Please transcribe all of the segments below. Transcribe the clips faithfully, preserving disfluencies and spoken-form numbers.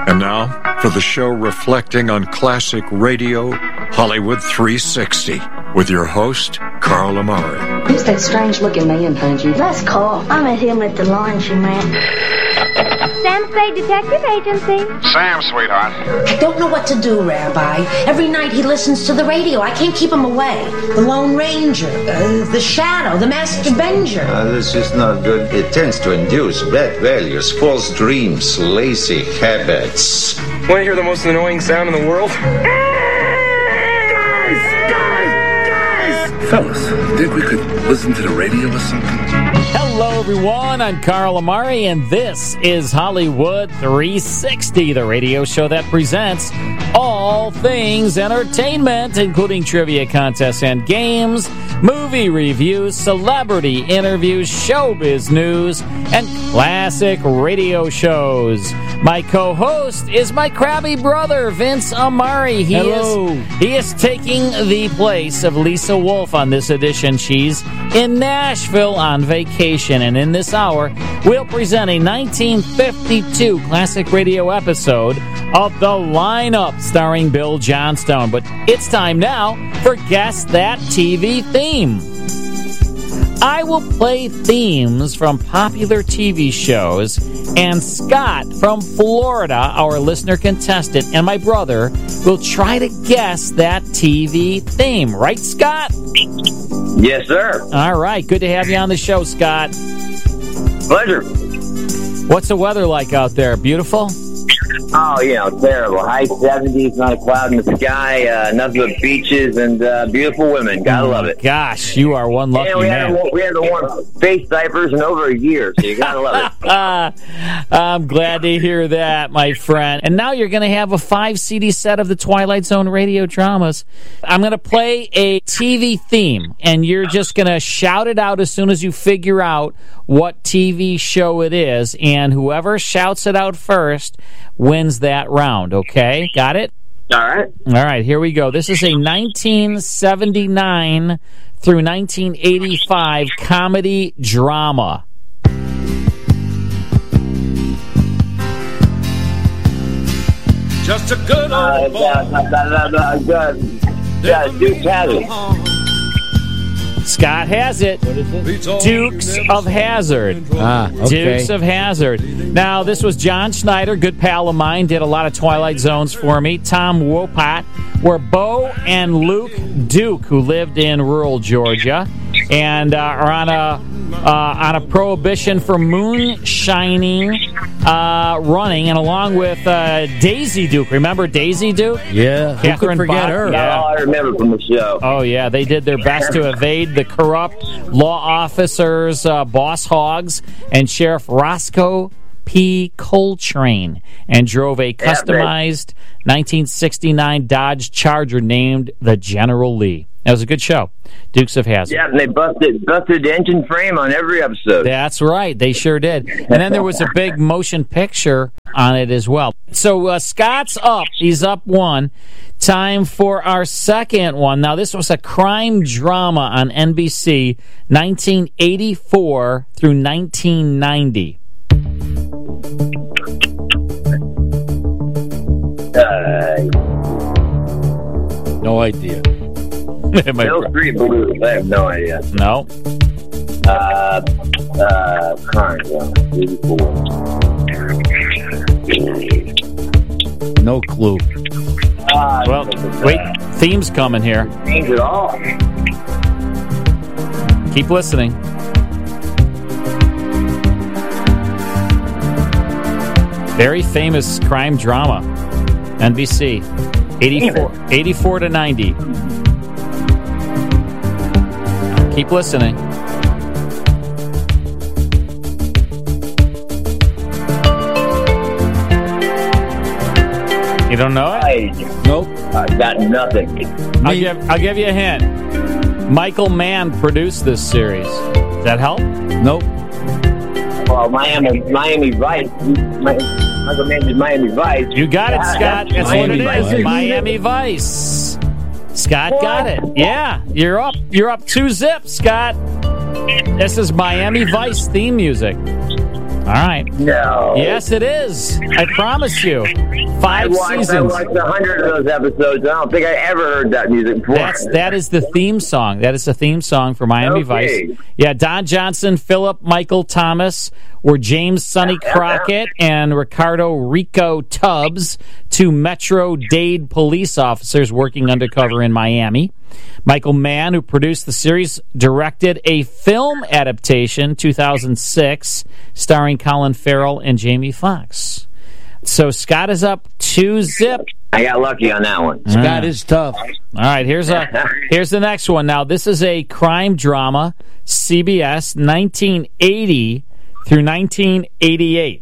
And now, for the show reflecting on classic radio, Hollywood three sixty, with your host, Carl Amari. Who's that strange-looking man, Punji? That's Carl. I met him at the laundromat. Sam Spade Detective Agency. Sam, sweetheart. I don't know what to do, Rabbi. Every night he listens to the radio. I can't keep him away. The Lone Ranger, uh, the Shadow, the Master Benger. Uh, this is not good. It tends to induce bad values, false dreams, lazy habits. Want to hear the most annoying sound in the world? Guys! Guys! Guys! Fellas, think we could listen to the radio or something? Hello, everyone. I'm Carl Amari, and this is Hollywood three sixty, the radio show that presents all things entertainment, including trivia contests and games, movie reviews, celebrity interviews, showbiz news, and classic radio shows. My co-host is my crabby brother, Vince Amari. He Hello. is he is taking the place of Lisa Wolf on this edition. She's in Nashville on vacation, and in this hour, we'll present a nineteen fifty-two classic radio episode of The Lineup, starring Bill Johnstone. But it's time now for Guess That T V Theme. I will play themes from popular T V shows, and Scott from Florida, our listener contestant, and my brother will try to guess that T V theme. Right, Scott? Yes, sir. All right. Good to have you on the show, Scott. Pleasure. What's the weather like out there? Beautiful? Oh, you know, terrible. High seventies, not a cloud in the sky, uh, nothing but beaches and uh, beautiful women. Gotta oh love it. Gosh, you are one lucky yeah, we man. Had, we haven't worn face diapers in over a year, so you gotta love it. uh, I'm glad to hear that, my friend. And now you're going to have a five C D set of the Twilight Zone radio dramas. I'm going to play a T V theme, and you're just going to shout it out as soon as you figure out what T V show it is, and whoever shouts it out first wins that round, okay? Got it? All right. All right, here we go. This is a nineteen seventy-nine through nineteen eighty-five comedy drama. Just a good old boy. Uh, uh, uh, uh, good. Yeah, Duke Hazzard. Scott has it. What is it? Dukes of Hazzard. Ah, okay. Dukes of Hazzard. Now, this was John Schneider, good pal of mine, did a lot of Twilight Zones for me. Tom Wopat were Bo and Luke Duke, who lived in rural Georgia, and uh, are on a uh, on a prohibition for moonshining uh, running, and along with uh, Daisy Duke. Remember Daisy Duke? Yeah, Catherine who could forget Bach- her? Yeah. Oh, I remember from the show. Oh, yeah, they did their best to evade the corrupt law officers, uh, boss hogs, and Sheriff Roscoe P. Coltrane, and drove a customized nineteen sixty-nine Dodge Charger named the General Lee. That was a good show. Dukes of Hazzard. Yeah, and they busted busted the engine frame on every episode. That's right. They sure did. And then there was a big motion picture on it as well. So uh, Scott's up. He's up one. Time for our second one. Now, this was a crime drama on N B C, nineteen eighty-four through nineteen ninety. Uh, No idea. Hill Street Blues. I have no idea. No. Uh, uh, crime drama. eighty-four. No clue. Uh, Well, wait. Theme's coming here. Change it all. Keep listening. Very famous crime drama. N B C. eighty-four, eighty-four to ninety. Keep listening. You don't know it? I, Nope. I got nothing. I'll give, I'll give you a hint. Michael Mann produced this series. Does that help? Nope. Well, Miami, Miami Vice. Michael Mann did Miami Vice. You got it, Scott. That's what it Miami is. Vice. Miami Vice. Scott got it. Yeah, you're up. You're up two zip, Scott. This is Miami Vice theme music. right. No. Yes, it is. I promise you. Five I watched, seasons. I watched a hundred of those episodes. I don't think I ever heard that music before. That's, that is the theme song. That is the theme song for Miami Okay. Vice. Yeah, Don Johnson, Philip Michael Thomas were James Sonny Crockett and Ricardo Rico Tubbs, two Metro-Dade police officers working undercover in Miami. Michael Mann, who produced the series, directed a film adaptation, two thousand six, starring Colin Farrell and Jamie Foxx. So Scott is up two zip. I got lucky on that one. Scott is tough. All right, here's a here's the next one. Now, this is a crime drama, C B S, nineteen eighty through nineteen eighty-eight.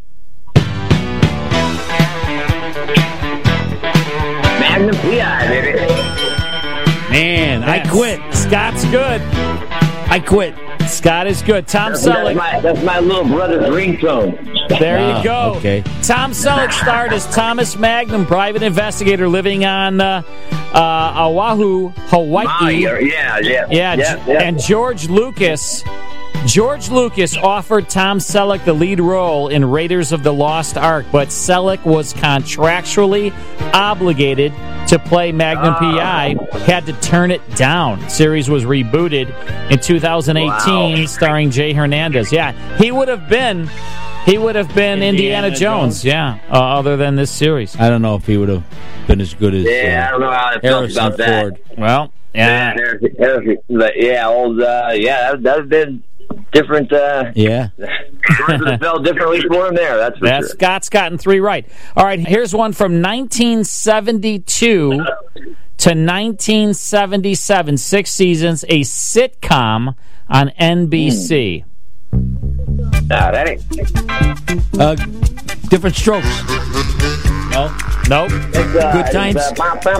Magnum P I, baby. Man, I quit. Scott's good. I quit. Scott is good. Tom That's, Selleck. my, that's my little brother's ringtone. There Ah, you go. okay. Tom Selleck starred as Thomas Magnum, private investigator living on uh, uh, Oahu, Hawaii. Ah, yeah, yeah, yeah. Yeah, yeah, yeah. and George Lucas. George Lucas offered Tom Selleck the lead role in Raiders of the Lost Ark, but Selleck was contractually obligated to play Magnum P I, had to turn it down. The series was rebooted in two thousand eighteen, Wow. starring Jay Hernandez. Yeah, he would have been, he would have been Indiana, Indiana Jones. Jones. Yeah, uh, other than this series. I don't know if he would have been as good as Yeah, I uh, don't know how I felt Harrison about that. Ford. Well, yeah, Yeah, there's, there's, but yeah, old, uh, yeah, that, that would have been different. Uh, Yeah. would have felt differently for him there. That's for That's sure. Scott's gotten three right. All right, here's one from nineteen seventy-two to nineteen seventy-seven, six seasons, a sitcom on N B C. Ah, that ain't. Uh, different strokes. No, nope. It's, uh, Good times. It's,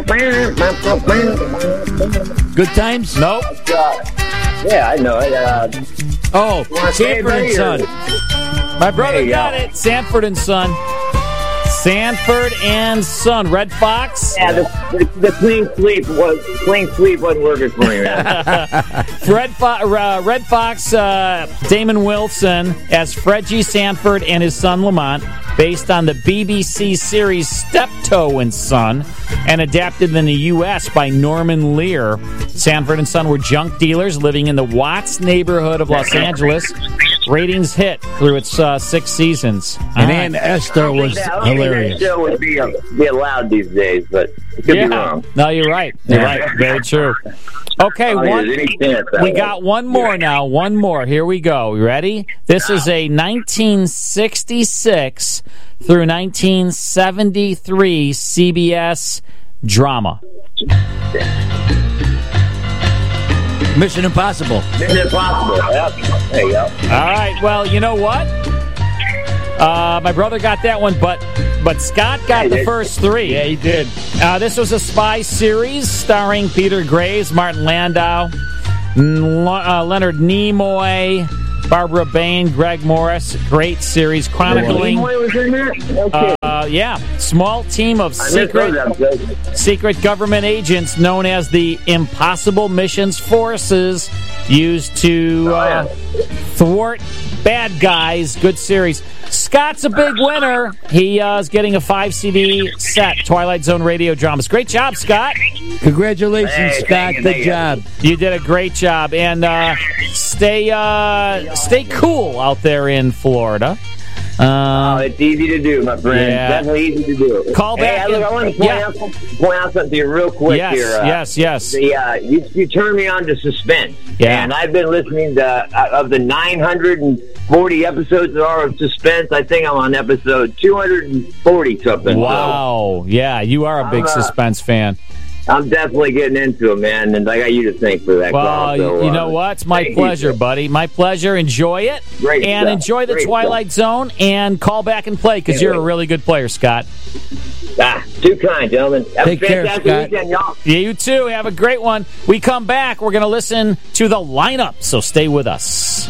uh, Good times? Nope. uh, yeah, I know it. Uh, Oh, Sanford and Son. My brother There you got go. it. Sanford and Son. Sanford and Son. Red Fox. yeah, the, the, the clean sleep was clean sleep wasn't working for me. Man. Red, Fo- uh, Red Fox, uh, Damon Wilson as Fred G. Sanford and his son Lamont, based on the B B C series Steptoe and Son, and adapted in the U S by Norman Lear. Sanford and Son were junk dealers living in the Watts neighborhood of Los Angeles. Ratings hit through its uh, six seasons. And All right. Aunt Esther was I don't think hilarious. that show would be, uh, be allowed these days, but it could Yeah. be wrong. No, you're right. You're right. Very true. Okay, I don't think one. there's any chance that We way. got one more now. One more. Here we go. You ready? This is a nineteen sixty-six through nineteen seventy-three C B S drama. Mission Impossible. Mission Impossible. Yep. There you go. All right. Well, you know what? Uh, my brother got that one, but but Scott got the first three. Yeah, he did. Uh, this was a spy series starring Peter Graves, Martin Landau, N- uh, Leonard Nimoy, Barbara Bain, Greg Morris. Great series chronicling, Nimoy was in there? Okay. uh, yeah, small team of I missed those secret episodes. secret government agents known as the Impossible Missions Forces, used to uh, thwart bad guys. Good series. Scott's a big winner. He uh, is getting a five C D set, Twilight Zone radio dramas. Great job, Scott. Congratulations, Hey, Scott. thank you, Good thank you. job. You did a great job, and uh, stay uh, stay cool out there in Florida. Oh, Uh, it's easy to do, my friend. Yeah. Definitely easy to do. Call hey, back look, in- I want to point, yeah. out, point out something to you real quick yes, here. Uh, yes, yes. The, uh, you, you turned me on to Suspense. Yeah. And I've been listening to, uh, of the nine hundred forty episodes there are of Suspense, I think I'm on episode two hundred forty something. Wow. Yeah, you are a big I'm, uh, suspense fan. So I'm definitely getting into it, man. And I got you to thank for that. Well, call, so, you uh, know what? It's my thank pleasure, you. buddy. My pleasure. Enjoy it. Great and stuff. enjoy the Great Twilight Zone and call back and play because Can't you're a wait. really good player, Scott. Ah, too kind, gentlemen. Have Take a care, fantastic Scott. weekend, y'all. Yeah, you too. Have a great one. We come back. We're going to listen to the lineup, so stay with us.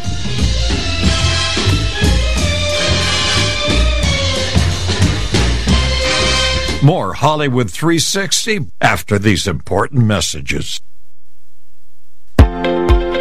More Hollywood three sixty after these important messages.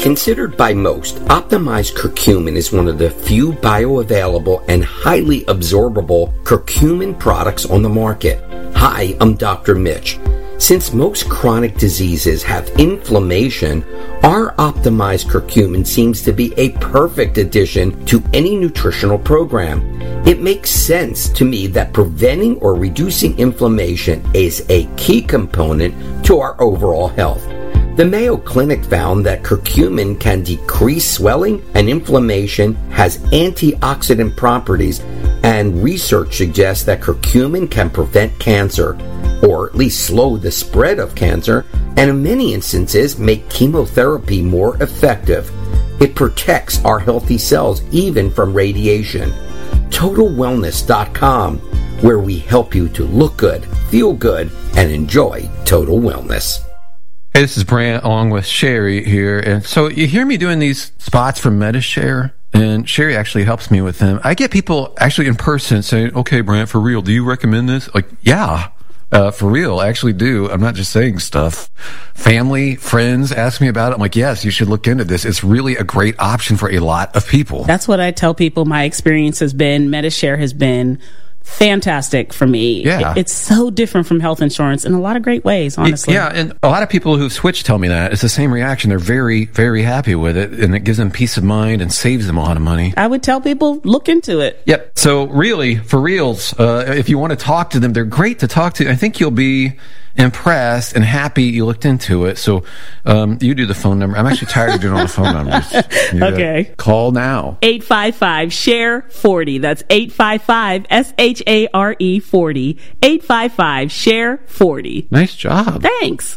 Considered by most, optimized curcumin is one of the few bioavailable and highly absorbable curcumin products on the market. Hi, I'm Doctor Mitch. Since most chronic diseases have inflammation, our optimized curcumin seems to be a perfect addition to any nutritional program. It makes sense to me that preventing or reducing inflammation is a key component to our overall health. The Mayo Clinic found that curcumin can decrease swelling and inflammation, has antioxidant properties, and research suggests that curcumin can prevent cancer, or at least slow the spread of cancer, and in many instances make chemotherapy more effective. It protects our healthy cells even from radiation. Total Wellness dot com, where we help you to look good, feel good, and enjoy total wellness. Hey, this is Brant along with Sherry here. And so you hear me doing these spots for MediShare, and Sherry actually helps me with them. I get people actually in person saying, okay, Brant, for real, do you recommend this? Like, yeah, uh, for real, I actually do. I'm not just saying stuff. Family, friends ask me about it. I'm like, yes, you should look into this. It's really a great option for a lot of people. That's what I tell people my experience has been. MediShare has been fantastic for me. Yeah. It's so different from health insurance in a lot of great ways, honestly. Yeah, and a lot of people who've switched tell me that. It's the same reaction. They're very, very happy with it, and it gives them peace of mind and saves them a lot of money. I would tell people, look into it. Yep. So really, for reals, uh, if you want to talk to them, they're great to talk to. I think you'll be impressed and happy you looked into it. So um, you do the phone number. I'm actually tired of doing all the phone numbers. You okay. Call now. eight five five, S H A R E, forty. That's eight five five, S H A R E, forty. eight five five, S H A R E, forty. Nice job. Thanks.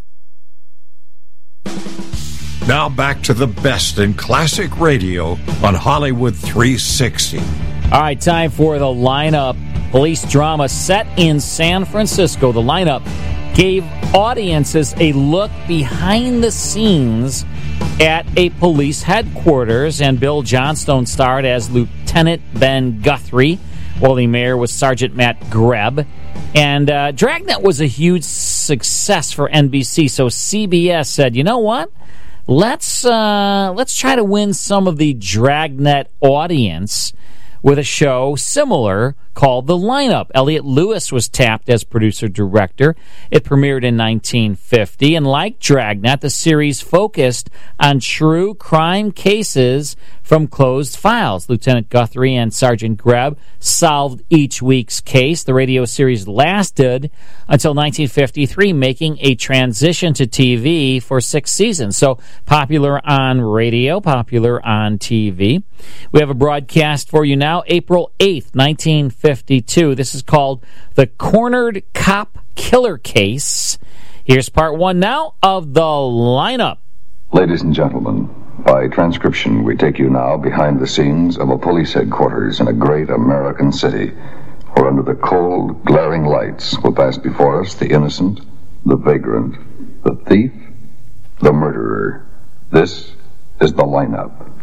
Now back to the best in classic radio on Hollywood three sixty. All right, time for the lineup. Police drama set in San Francisco. The lineup gave audiences a look behind the scenes at a police headquarters, and Bill Johnstone starred as Lieutenant Ben Guthrie, while the mayor was Sergeant Matt Greb. And uh, Dragnet was a huge success for N B C, so C B S said, you know what? Let's uh, let's try to win some of the Dragnet audience with a show similar called The Lineup. Elliot Lewis was tapped as producer-director. It premiered in nineteen fifty, and like Dragnet, the series focused on true crime cases from closed files. Lieutenant Guthrie and Sergeant Greb solved each week's case. The radio series lasted until nineteen fifty-three, making a transition to T V for six seasons. So popular on radio, popular on T V. We have a broadcast for you now, April eighth, nineteen fifty-two. This is called The Cornered Cop Killer Case. Here's part one now of The Lineup. Ladies and gentlemen, by transcription, we take you now behind the scenes of a police headquarters in a great American city, where under the cold, glaring lights will pass before us the innocent, the vagrant, the thief, the murderer. This is The Lineup.